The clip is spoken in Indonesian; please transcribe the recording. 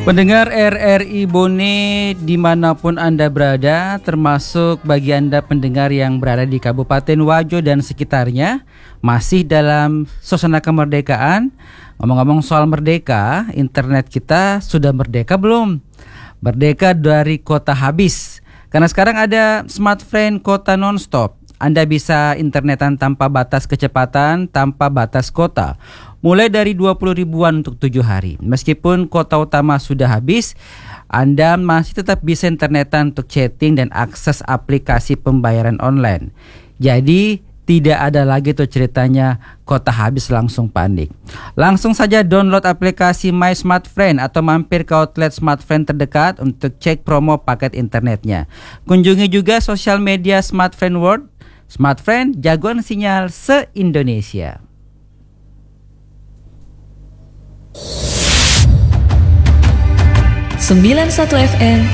Pendengar RRI Bone dimanapun Anda berada, termasuk bagi Anda pendengar yang berada di Kabupaten Wajo dan sekitarnya, masih dalam suasana kemerdekaan. Ngomong-ngomong soal merdeka, internet kita sudah merdeka belum? Merdeka dari kota habis. Karena sekarang ada smartphone kota nonstop. Anda bisa internetan tanpa batas kecepatan, tanpa batas kota. Mulai dari 20 ribuan untuk 7 hari. Meskipun kota utama sudah habis, Anda masih tetap bisa internetan untuk chatting dan akses aplikasi pembayaran online. Jadi tidak ada lagi tuh ceritanya kota habis langsung panik. Langsung saja download aplikasi My Smartfriend atau mampir ke outlet smartphone terdekat untuk cek promo paket internetnya. Kunjungi juga sosial media Smartfriend World. Smartfriend, jagoan sinyal se-Indonesia. 91 FM